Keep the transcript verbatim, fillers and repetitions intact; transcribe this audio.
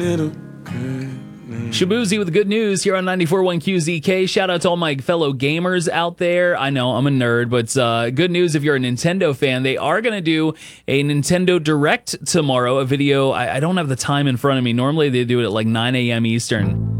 Shabuzi with good news here on ninety-four point one Q Z K. Shout out to all my fellow gamers out there. I know I'm a nerd, but uh, good news if you're a Nintendo fan. They are going to do a Nintendo Direct tomorrow, a video. I, I don't have the time in front of me. Normally they do it at like nine a.m. Eastern.